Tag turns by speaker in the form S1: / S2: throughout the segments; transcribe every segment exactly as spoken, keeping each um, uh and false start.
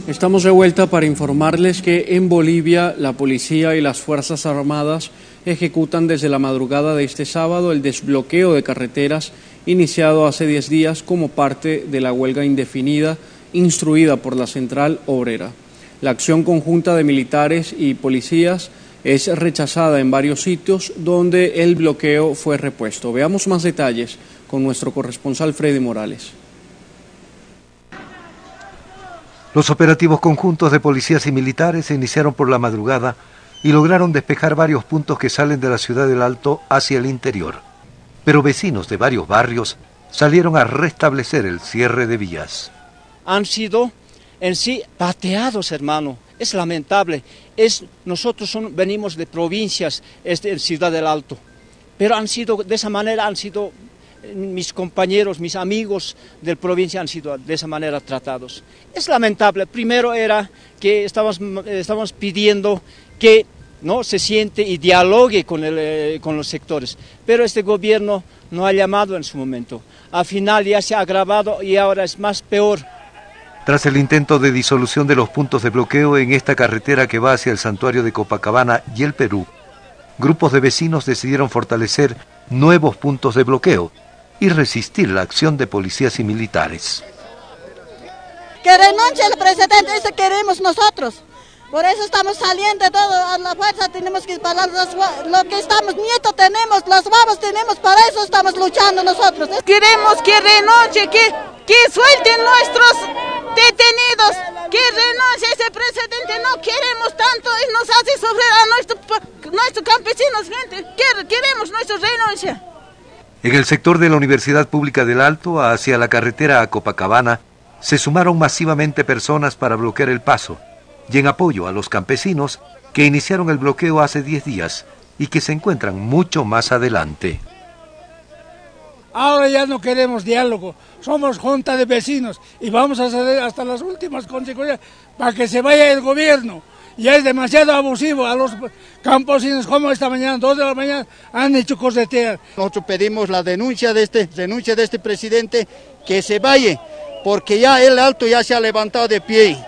S1: Estamos de vuelta para informarles que en Bolivia la policía y las Fuerzas Armadas ejecutan desde la madrugada de este sábado el desbloqueo de carreteras iniciado hace diez días como parte de la huelga indefinida instruida por la Central Obrera. La acción conjunta de militares y policías es rechazada en varios sitios donde el bloqueo fue repuesto. Veamos más detalles con nuestro corresponsal Freddy Morales.
S2: Los operativos conjuntos de policías y militares se iniciaron por la madrugada y lograron despejar varios puntos que salen de la ciudad del Alto hacia el interior. Pero vecinos de varios barrios salieron a restablecer el cierre de vías.
S3: Han sido en sí pateados, hermano. Es lamentable. Es, nosotros son, venimos de provincias, es de Ciudad del Alto. Pero han sido, de esa manera han sido, mis compañeros, mis amigos de provincia han sido de esa manera tratados. Es lamentable. Primero era que estamos, estamos pidiendo que no se siente y dialogue con, el, eh, con los sectores. Pero este gobierno no ha llamado en su momento. Al final ya se ha agravado y ahora es más peor.
S2: Tras el intento de disolución de los puntos de bloqueo en esta carretera que va hacia el santuario de Copacabana y el Perú, grupos de vecinos decidieron fortalecer nuevos puntos de bloqueo y resistir la acción de policías y militares.
S4: Que renuncie el presidente, eso queremos nosotros. Por eso estamos saliendo todo a la fuerza, tenemos que pagar los, lo que estamos, nietos tenemos, los babos tenemos, para eso estamos luchando nosotros.
S5: Queremos que renuncie, que, que suelten nuestros detenidos, que renuncie ese presidente, no queremos tanto, él nos hace sufrir a nuestros nuestro campesinos, gente, queremos nuestra renuncia.
S2: En el sector de la Universidad Pública del Alto, hacia la carretera a Copacabana, se sumaron masivamente personas para bloquear el paso, y en apoyo a los campesinos que iniciaron el bloqueo hace diez días y que se encuentran mucho más adelante.
S6: Ahora ya no queremos diálogo, somos junta de vecinos y vamos a ceder hasta las últimas consecuencias para que se vaya el gobierno. Ya es demasiado abusivo a los campesinos, como esta mañana, dos de la mañana, han hecho cosetear.
S7: Nosotros pedimos la denuncia de este, denuncia de este presidente, que se vaya, porque ya el Alto ya se ha levantado de pie.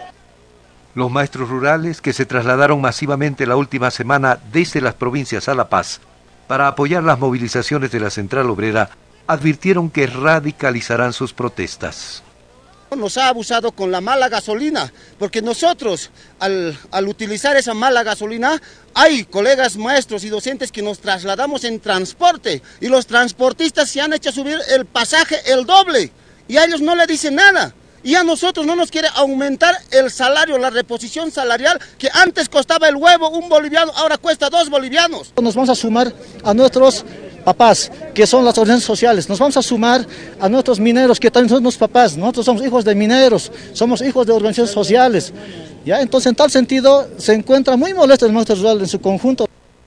S2: Los maestros rurales que se trasladaron masivamente la última semana desde las provincias a La Paz para apoyar las movilizaciones de la Central Obrera advirtieron que radicalizarán sus protestas.
S7: Nos ha abusado con la mala gasolina, porque nosotros al, al utilizar esa mala gasolina hay colegas maestros y docentes que nos trasladamos en transporte y los transportistas se han hecho subir el pasaje el doble y a ellos no le dicen nada. Y a nosotros no nos quiere aumentar el salario, la reposición salarial, que antes costaba el huevo un boliviano, ahora cuesta dos bolivianos.
S8: Nos vamos a sumar a nuestros papás, que son las organizaciones sociales, nos vamos a sumar a nuestros mineros, que también son nuestros papás, nosotros somos hijos de mineros, somos hijos de organizaciones sociales. ¿Ya? Entonces, en tal sentido, se encuentra muy molesto el maestro rural en su conjunto.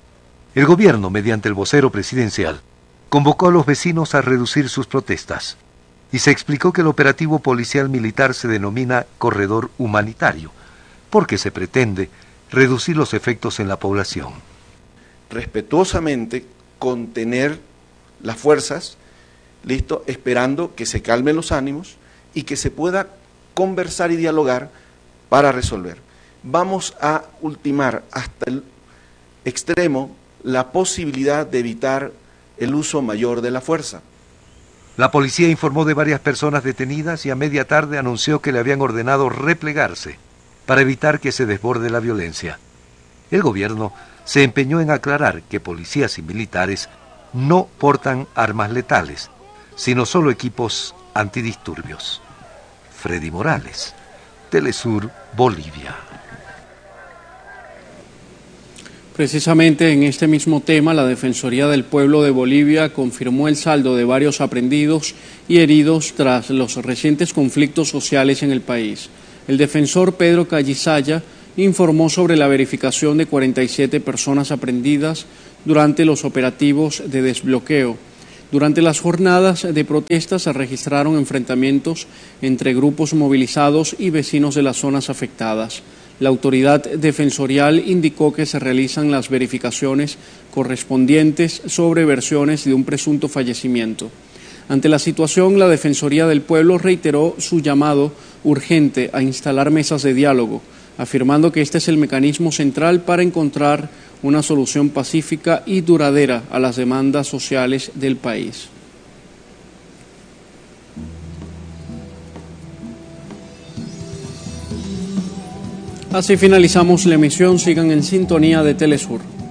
S2: El gobierno, mediante el vocero presidencial, convocó a los vecinos a reducir sus protestas. Y se explicó que el operativo policial militar se denomina corredor humanitario, porque se pretende reducir los efectos en la población.
S9: Respetuosamente contener las fuerzas, listo, esperando que se calmen los ánimos y que se pueda conversar y dialogar para resolver. Vamos a ultimar hasta el extremo la posibilidad de evitar el uso mayor de la fuerza.
S2: La policía informó de varias personas detenidas y a media tarde anunció que le habían ordenado replegarse para evitar que se desborde la violencia. El gobierno se empeñó en aclarar que policías y militares no portan armas letales, sino solo equipos antidisturbios. Freddy Morales, Telesur, Bolivia.
S1: Precisamente en este mismo tema, la Defensoría del Pueblo de Bolivia confirmó el saldo de varios aprendidos y heridos tras los recientes conflictos sociales en el país. El defensor Pedro Callisaya informó sobre la verificación de cuarenta y siete personas aprendidas durante los operativos de desbloqueo. Durante las jornadas de protesta se registraron enfrentamientos entre grupos movilizados y vecinos de las zonas afectadas. La autoridad defensorial indicó que se realizan las verificaciones correspondientes sobre versiones de un presunto fallecimiento. Ante la situación, la Defensoría del Pueblo reiteró su llamado urgente a instalar mesas de diálogo, afirmando que este es el mecanismo central para encontrar una solución pacífica y duradera a las demandas sociales del país. Así finalizamos la emisión. Sigan en sintonía de Telesur.